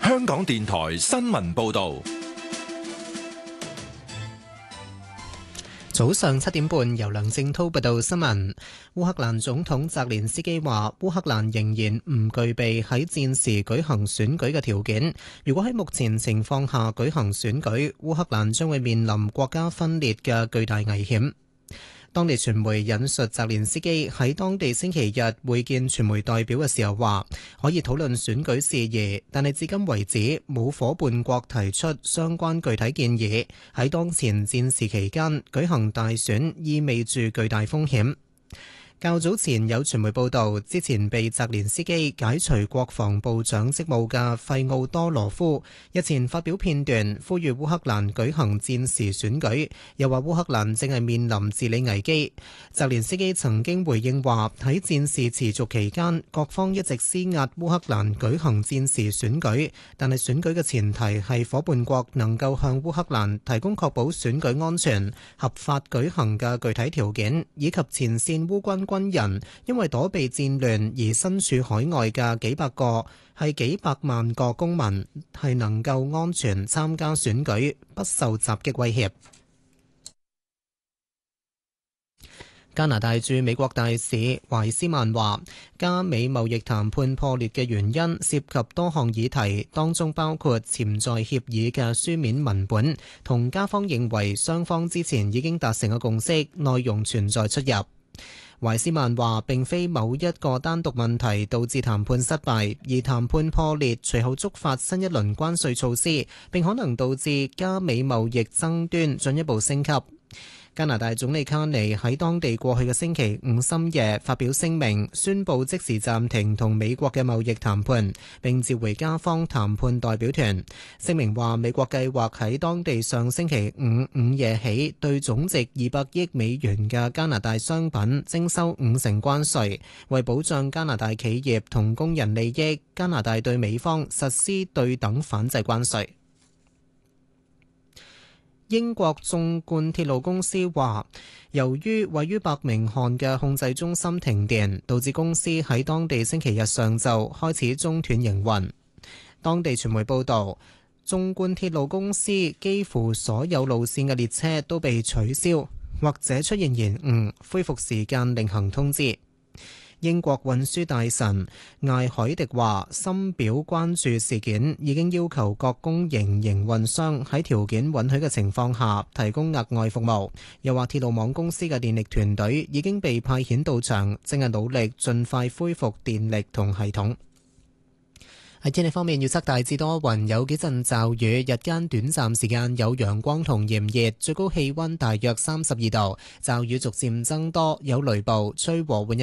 香港電台新聞報道。 早上7點半，由梁正濤報道新聞。烏克蘭總統澤連斯基話，烏克蘭仍然唔具備喺戰時舉行選舉嘅條件。如果喺目前情況下舉行選舉，烏克蘭將會面臨國家分裂嘅巨大危險。當地傳媒引述澤連斯基喺當地星期日會見傳媒代表嘅時候話，可以討論選舉事宜，但係至今為止冇夥伴國提出相關具體建議。喺當前戰事期間舉行大選意味住巨大風險。較早前有傳媒報道，之前被澤連斯基解除國防部長職務嘅費奧多羅夫日前發表片段，呼籲烏克蘭舉行戰時選舉，又話烏克蘭正係面臨治理危機。澤連斯基曾經回應話，喺戰事持續期間，各方一直施壓烏克蘭舉行戰時選舉，但係選舉嘅前提係夥伴國能夠向烏克蘭提供確保選舉安全、合法舉行嘅具體條件，以及前線烏軍人因為躲避戰亂而身處海外嘅幾百萬個公民係能夠安全參加選舉，不受襲擊威脅。加拿大駐美國大使懷斯曼話，加美貿易談判破裂嘅原因涉及多項議題，當中包括潛在協議嘅書面文本，同加方認為雙方之前已經達成嘅共識，內容存在出入。懷斯曼話，並非某一個單獨問題導致談判失敗，而談判破裂隨後觸發新一輪關稅措施，並可能導致加美貿易爭端進一步升級。加拿大總理卡尼喺當地過去嘅星期五深夜發表聲明，宣布即時暫停同美國嘅貿易談判，並召回加方談判代表團。聲明話，美國計劃喺當地上星期五午夜起對總值200億美元嘅加拿大商品徵收50%關稅，為保障加拿大企業同工人利益，加拿大對美方實施對等反制關稅。英國縱貫鐵路公司話，由於位於伯明翰嘅控制中心停電，導致公司喺當地星期日上晝開始中斷營運。當地傳媒報導，縱貫鐵路公司幾乎所有路線嘅列車都被取消，或者出現延誤，恢復時間另行通知。英國運輸大臣艾海迪話，深表關注事件，已經要求各公營營運商喺條件允許嘅情況下提供額外服務。又話鐵路網公司嘅電力團隊已經被派遣到場，正係努力盡快恢復電力同系統。喺天氣方面，預測大致多雲，有幾陣驟雨，日間短暫時間有陽光同炎熱，最高氣溫大約32度。驟雨逐漸增多，有雷暴，吹和緩。